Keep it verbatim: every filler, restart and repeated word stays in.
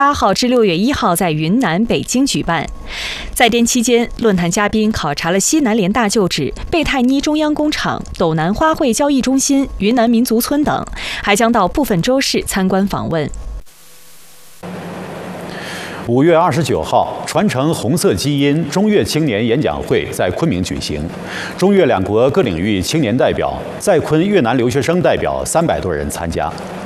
八号至六月一号在云南、北京举办。在滇期间，论坛嘉宾考察了西南联大旧址、贝泰妮中央工厂、斗南花卉交易中心、云南民族村等，还将到部分州市参观访问。 五月二十九号，传承红色基因中越青年演讲会在昆明举行，中越两国各领域青年代表、在昆越南留学生代表三百多人参加。